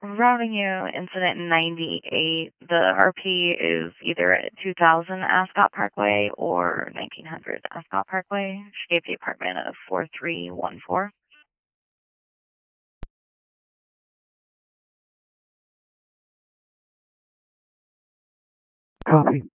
routing you incident 98. The RP is either at 2000 Ascot Parkway or 1900 Ascot Parkway. She gave the apartment of 4314. Copy.